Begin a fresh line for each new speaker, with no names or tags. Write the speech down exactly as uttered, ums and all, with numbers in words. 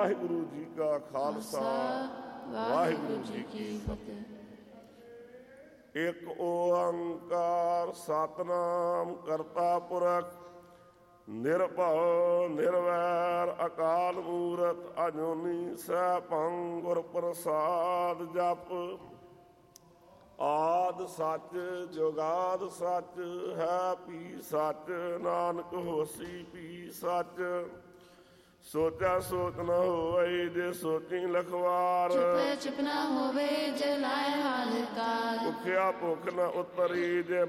ਵਾਹਿਗੁਰੂ ਜੀ ਕਾ ਖਾਲਸਾ, ਵਾਹਿਗੁਰੂ ਜੀ ਕੀ ਫਤਿਹ। ਇੱਕ ਓੰਕਾਰ ਸਤਿਨਾਮ ਕਰਤਾ ਪੁਰਖ ਨਿਰਭਉ ਨਿਰਵੈਰ ਅਕਾਲ ਮੂਰਤ ਅਜੂਨੀ ਸੈਭੰ ਗੁਰ ਪ੍ਰਸਾਦ। ਜਪ ਆਦਿ ਸੱਚ ਜੁਗਾਦ ਸੱਚ ਹੈ ਪੀ ਸੱਚ, ਨਾਨਕ ਹੋਸੀ ਪੀ ਸੱਚ। ਸੋਚਾ ਸੋਚ ਨ ਹੋਵੇ ਜੇ ਸੋਚੀ ਲਖਵਾਰ,
ਚੁੱਪ ਚੁੱਪ ਨ ਹੋਵੇ ਜੇ ਲਾਏ ਹਾਲ ਕਾਰ।
ਭੁਖਿਆ ਭੁੱਖ ਨ ਉਤਰੀ ਜੇ